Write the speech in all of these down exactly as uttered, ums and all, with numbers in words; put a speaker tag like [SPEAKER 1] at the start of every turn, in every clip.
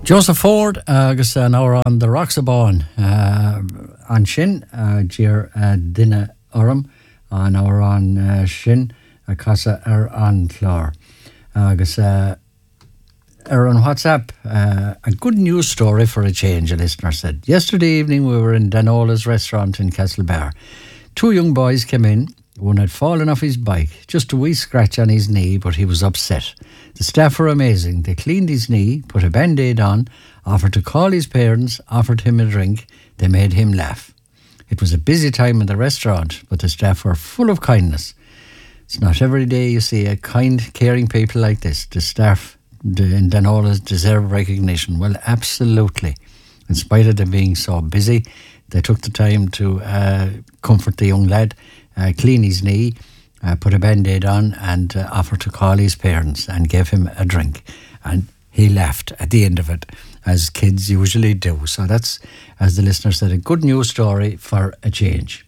[SPEAKER 1] Joseph Ford agus an ára an de Roxabáin uh, an sin uh, dír uh, duine orm an ára an uh, sin a casa ar an chlár agus uh, ar on WhatsApp uh, a good news story for a change, a listener said. Yesterday evening we were in Danola's restaurant in Castlebar. Two young boys came in. One had fallen off his bike, just a wee scratch on his knee, but he was upset. The staff were amazing. They cleaned his knee, put a band-aid on, offered to call his parents, offered him a drink. They made him laugh. It was a busy time in the restaurant, but the staff were full of kindness. It's not every day you see a kind, caring people like this. The staff in Danola's deserve recognition. Well, absolutely. In spite of them being so busy, they took the time to uh, comfort the young lad, Uh, clean his knee, uh, put a band-aid on and uh, offered to call his parents and gave him a drink. And he laughed at the end of it, as kids usually do. So that's, as the listener said, a good news story for a change.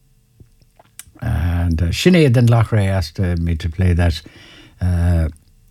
[SPEAKER 1] And uh, Sinead and Lochray asked uh, me to play that uh,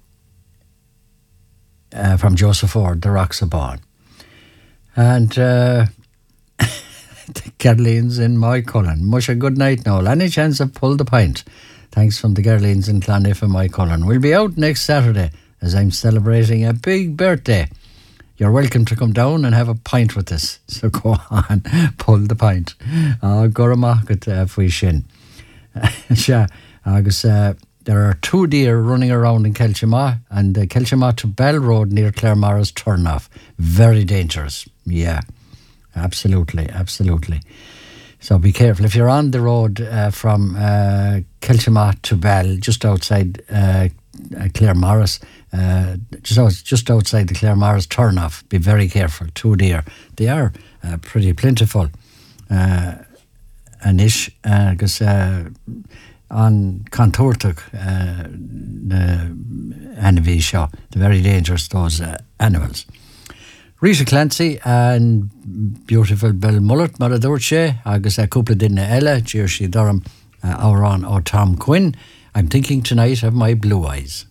[SPEAKER 1] uh, from Joseph Ford, The Roxabáin. And... Uh, the Gerlines in Moycullen. Much a good night now. Any chance of pull the pint? Thanks from the Gerlines in Clonif and Moycullen. We'll be out next Saturday as I'm celebrating a big birthday. You're welcome to come down and have a pint with us. So go on, pull the pint. Uh, Goramakit uh, fwy sin. Sha, agus uh, there are two deer running around in Kelchima and uh, Kelchima to Bell Road near Claremara's turnoff. Very dangerous. Yeah. Absolutely, absolutely. So be careful. If you're on the road uh, from uh, Kiltimagh to Bell, just outside uh, Claremorris, uh, just, out, just outside the Claremorris turnoff, be very careful. Two deer. They are uh, pretty plentiful. Uh, anish, because uh, on Contortuk, uh, the Anavi show, they're very dangerous, those uh, animals. Rita Clancy and beautiful Bill Mullet, Mara Dorche, agus a couple of dinna ella, Jersey Durham, uh, Auron or Tom Quinn. I'm thinking tonight of my blue eyes.